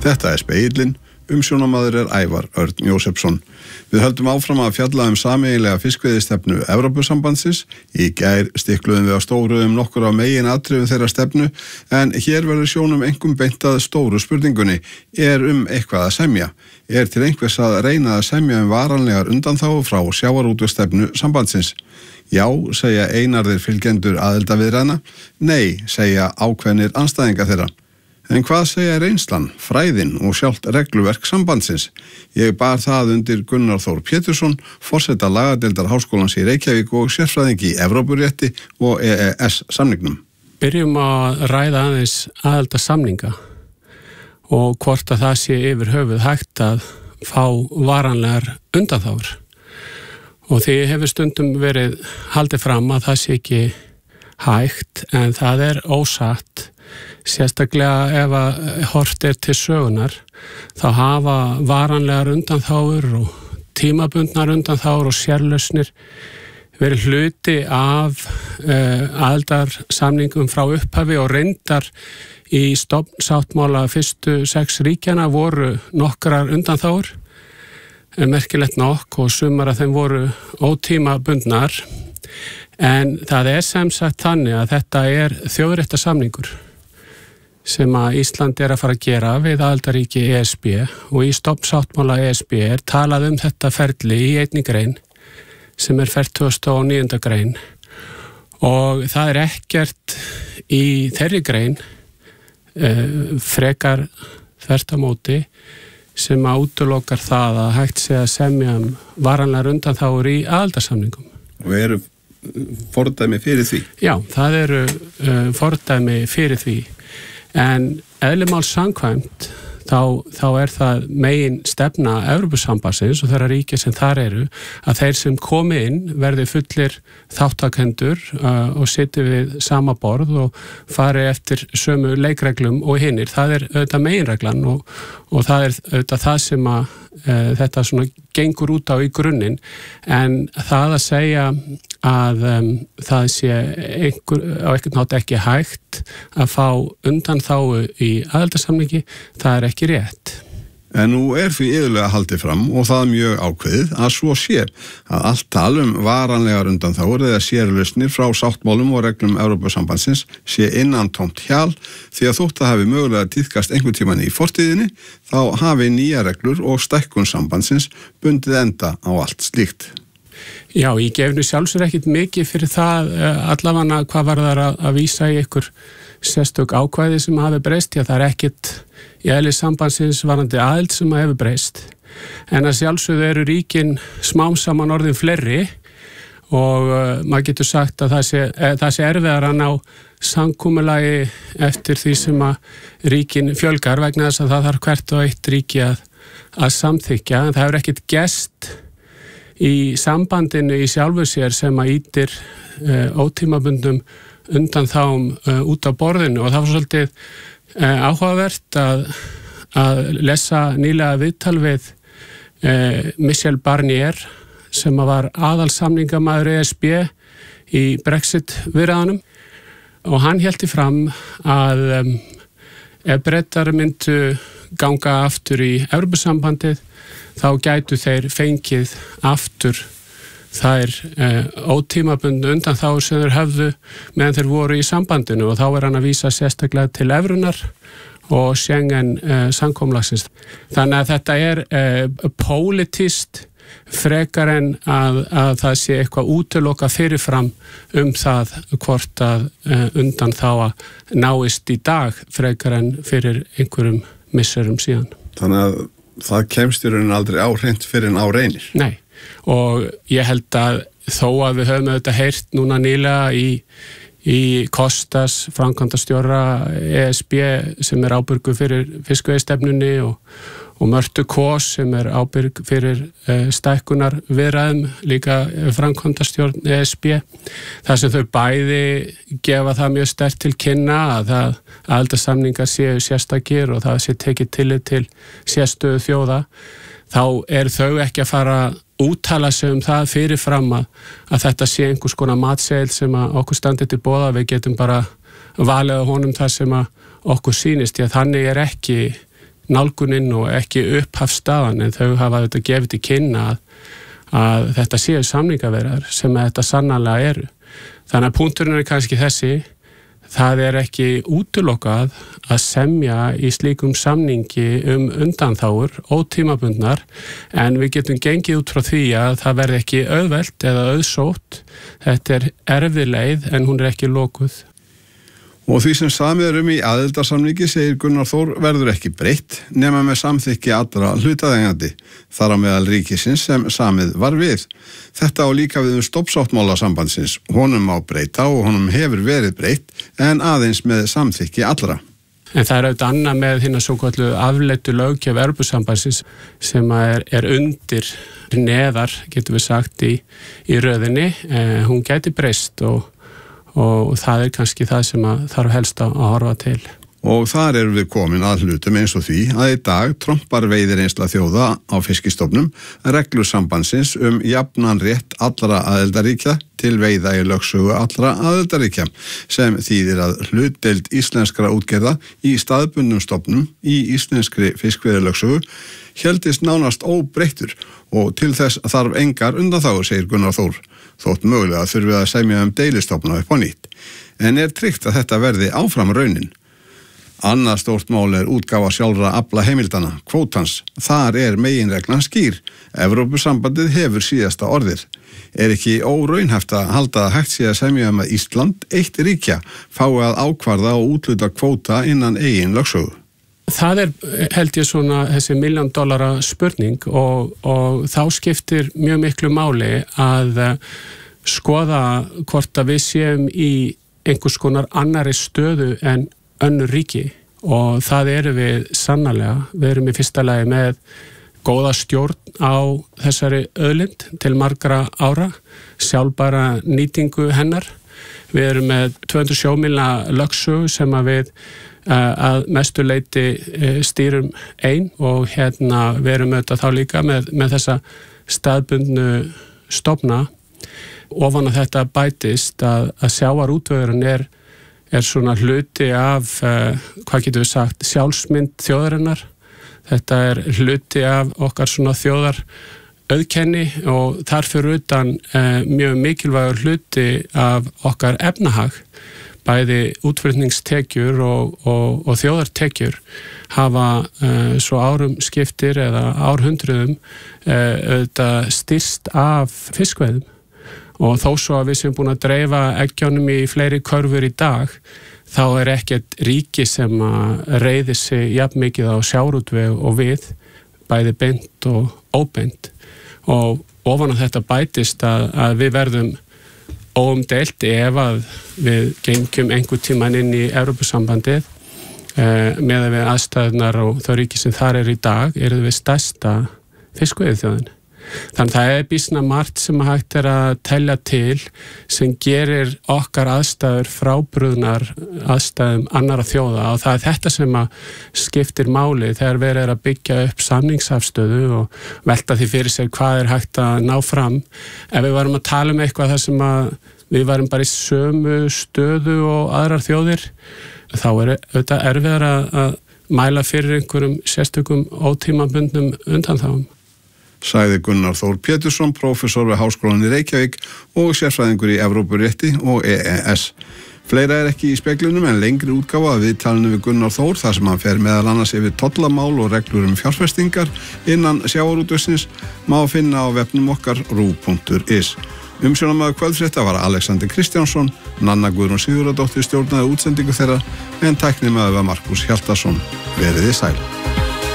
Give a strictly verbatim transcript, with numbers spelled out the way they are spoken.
Þetta er Spegillinn, umsjónarmaður er Ævar Örn Jósepsson. Við höldum áfram að fjalla um sameiginlega fiskveiðistefnu Evrópusambandsins. Í gær stikluðum við á stóru um nokkur af megin atriðum þeirra stefnu, en hér verður sjónum einkum beint að stóru spurningunni: er um eitthvað að semja? Er til einhvers að reyna að semja um varanlegar undanþágur frá sjávarútvegsstefnu sambandsins? Já, segja einarðir fylgjendur aðildarviðræðna. Nei, segja ákveðnir andstæðingar þeirra. En hvað segja reynslan, fræðin og sjálft regluverk sambandsins? Ég bar það undir Gunnar Þór Pétursson, forseta lagadeildar Háskólans í Reykjavík og sérfræðingi í Evrópurétti og E E S-samningnum. Byrjum að ræða aðeins aðildarsamninga og hvort að það sé yfir höfuð hægt að fá varanlegar undanþágur. Og því hefur stundum verið haldið fram að það sé ekki hægt, en það er ósatt. Sérstaklega ef að hort er til sögunar, þá hafa varanlegar undanþágur og tímabundnar undanþágur og sérlausnir verið hluti af uh, aðildarsamningum frá upphafi, og reyndar í stofnsáttmála fyrstu sex ríkjana voru nokkrar undanþágur, merkilegt nokk, og sumar af þeim voru ótímabundnar. En það er sem sagt þannig að þetta er þjóðréttarsamningur sem að Ísland er að fara að gera við aðildarríki E S B, og í stofnsáttmála E S B er talað um þetta ferli í einni grein sem er fertugasta og níunda grein, og það er ekkert í þeirri grein uh, frekar þvert á móti sem að útilokar það að hægt sé að semja um varanlegar undanþágur í aðildarsamningum. Og eru fordæmi fyrir því? Já, það eru uh, fordæmi fyrir því. En eðli máls samkvæmt þá, þá er það megin stefna Evrópusambandsins og þeirra ríki sem þar eru, að þeir sem komi inn verði fullir þáttakendur uh, og sitji við sama borð og fari eftir sömu leikreglum og hinnir. Það er auðvitað meginreglan, og, og það er auðvitað það sem að uh, þetta svona gengur út á í grunninn. En það að segja að um, það sé einhver, á einhvern nátt ekki hægt að fá undanþágu í aðildarsamningi, það er ekki rétt. En nú er því yfirlega haldið fram, og það mjög ákveðið, að svo sé að allt tal um varanlegar undanþágur eða sérlausnir frá sáttmálum og reglum Evrópusambandsins sé innantómt hjal, því að þótt það hafi mögulega tíðkast einhvern tímann í fortíðinni, þá hafi nýja reglur og stækkun sambandsins bundið enda á allt slíkt. Já, ég gef nú sjálfsögur ekkit mikið fyrir það, allavega hvað var það að, að vísa í ykkur sérstök ákvæði sem hafi breyst. Já, það er ekkit í eðli sambandsins varandi aðild sem hafi breyst. En að sjálfsögur eru ríkin smám saman orðin fleiri, og uh, maður getur sagt að það sé, eh, það sé erfiðar að ná samkomulagi eftir því sem að ríkin fjölgar, vegna þess að það þarf hvert og eitt ríki að, að samþykja. En það hefur ekkit gest í sambandinu í sjálfu sér sem að ýtir uh, ótímabundum undanþágum uh, út á borðinu, og það var svolítið uh, áhugavert að, að lesa nýlega viðtal við uh, Michel Barnier, sem að var aðalsamningamaður E S B í Brexit viðræðunum, og hann héldi fram að um, ef Bretar myndu ganga aftur í Evrópusambandið, þá gætu þeir fengið aftur þær eh, ótímabundnu undanþágur sem þeir höfðu meðan þeir voru í sambandinu, og þá er hann að vísa sérstaklega til evrunar og Schengen eh, samkomulagsins. Þannig að þetta er eh, pólitískt frekar en að, að það sé eitthvað útiloka fyrirfram um það hvort að eh, undanþága náist í dag frekar en fyrir einhverjum misserum síðan. Þannig að það kemst í rauninni aldrei á hreint fyrir en á reynir. Nei, og ég held að þó að við höfum auðvitað heyrt núna nýlega í, í Kostas, framkvæmdastjóra E S B, sem er ábyrgur fyrir fiskveiðistefnunni, og, og Mörtu Kós, sem er ábyrg fyrir uh, stækkunar viðræðum, líka framkvæmdastjórn E S B. Það sem þau bæði gefa það mjög sterkt til kynna að það aðildarsamningar séu sérstakir og það sé tekið tillit til sérstöðu þjóða, þá er þau ekki að fara úttala sig um það fyrirfram að, að þetta sé einhvers konar matseðil sem að okkur standi til boða. Við getum bara valið á honum það sem að okkur sýnist, því að þannig er ekki nálgunin og ekki upphafsstaðan, en þau hafa þetta gefið til kynna að, að þetta séu samningaviðræður sem þetta sannarlega eru. Þannig að punkturinn er kannski þessi, það er ekki útilokað að semja í slíkum samningi um undanþágur, ótímabundnar, en við getum gengið út frá því að það verði ekki auðvelt eða auðsótt. Þetta er erfið leið en hún er ekki lokuð. Og því sem samið er um í aðildarsamningi, segir Gunnar Þór, verður ekki breytt nema með samþykki allra hlutaðeigandi, þar á meðal ríkisins sem samið var við. Þetta á líka við um stofnsáttmála sambandsins. Honum má breyta og honum hefur verið breytt, en aðeins með samþykki allra. En það er auðvitað annað með hérna svo kallu afleiddu löggjöf Evrópusambandsins sem er, er undir neðar, getum við sagt, í, í röðinni. Eh, hún gæti breyst og og það er kannski það sem að þarf helst að horfa til. Og þar erum við komin að hlutum eins og því að í dag trompar veiðireynsla þjóða á fiskistofnum reglur sambandsins um jafnan rétt allra aðildarríkja til veiða í lögsögu allra aðildarríkja, sem þýðir að hlutdeild íslenskra útgerða í staðbundnum stofnum í íslenskri fiskveiðilögsögu héldist nánast óbreyttur og til þess þarf engar undanþágur, segir Gunnar Þór, þótt mögulega þurfið að semja um deilistofna upp á nýtt. En er tryggt að þetta verði áfram raunin? Annað stórt mál er útgáfa sjálfra afla heimildana, kvótans. Þar er meginreglan skýr. Evrópusambandið hefur síðasta orðið. Er ekki óraunhæft að halda að hægt sé að semja um að Ísland, eitt ríkja, fái að ákvarða og útluta kvóta innan eigin lögsögu? Það er, held ég, svona þessi milljón dollara spurning og, og þá skiptir mjög miklu máli að skoða hvort að við séum í einhvers konar annari stöðu en önnur ríki og það eru við sannarlega. Við erum í fyrsta lagi með góða stjórn á þessari auðlind til margra ára, sjálfbæra nýtingu hennar. Við erum með tvö hundruð sjómílna lögsögu sem að við að mestu leyti stýrum ein og hérna við erum auðvitað þá líka með, með þessa staðbundnu stofna. Ofan að þetta bætist að, að sjávarútvegurinn er, er svona hluti af, uh, hvað getum við sagt, sjálfsmynd þjóðarinnar. Þetta er hluti af okkar svona þjóðar auðkenni og þar fyrir utan uh, mjög mikilvægur hluti af okkar efnahag. Bæði útflutningstekjur og, og, og þjóðartekjur hafa uh, svo árum skiptir eða árhundruðum uh, auðvitað styrst af fiskveiðum og þó svo að við sem búin að dreifa eggjónum í fleiri körfur í dag þá er ekkert ríki sem að reiði sig jafn mikið á sjávarútveg og við, bæði beint og óbeint og ofan að þetta bætist að, að við verðum óumdeilt ef að við gengjum einhver tíman inn í Evrópusambandið eh, með að við aðstæðunar og þau ríki sem þar er í dag eru við stærsta fiskveiðiþjóðin. Þannig það er býsna margt sem hægt er að telja til sem gerir okkar aðstæður frábrugðnar aðstæðum annara þjóða og það er þetta sem að skiptir máli þegar verið er að byggja upp samningsafstöðu og velta því fyrir sér hvað er hægt að ná fram. Ef við varum að tala um eitthvað þar sem að við varum bara í sömu stöðu og aðrar þjóðir, þá er auðvitað erfiðar að mæla fyrir einhverjum sérstökum ótímabundnum undanþágum. Sagði Gunnar Þór Pétursson, prófessor við Háskólann í Reykjavík og sérfræðingur í Evrópurétti og E E S. Fleira er ekki í speglunum en lengri útgáfa af viðtalinu við Gunnar Þór þar sem hann fer meðal annars yfir tollamál og reglur um fjárfestingar innan sjávarútvegsins má finna á vefnum okkar ruv punktur is. Umsjónarmaður kvöldfrétta var Alexander Kristjánsson, Nanna Guðrún Sigurðardóttir stjórnaði útsendingu þeirra en tæknimaður var Markus Hjaltason. Veriði sæl.